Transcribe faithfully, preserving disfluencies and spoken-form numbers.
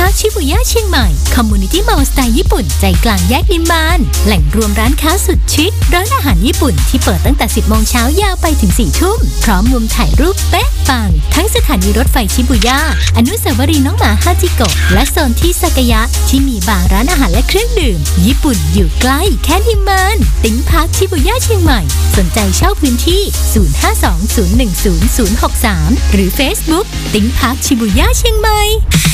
าร์คชิบุย่าเชียงใหม่คอมมูนิตี้มอลล์สไตล์ญี่ปุ่นใจกลางแยกนิมมานแหล่งรวมร้านค้าสุดชิคร้านอาหารญี่ปุ่นที่เปิดตั้งแต่สิบโมงเช้ายาวไปถึงสี่ทุ่มพร้อมมุมถ่ายรูปเป๊ะปังทั้งสถานีรถไฟชิบุย่าอนุสาวรีย์น้องหมาฮาจิโกะและโซนที่ซากายะที่มีบาร์ร้านอาหารและเครื่องดื่มญี่ปุ่นอยู่ใกล้แค่นิมมานติ๊งพาร์คชิบุย่าเชียงใหม่สนใจเช่าพื้นที่ศูนย์ ห้า สอง ศูนย์ หนึ่ง ศูนย์ ศูนย์ หก สามหรือ Facebook ติ๊งพาร์คชิบุย่าเชียงใหม่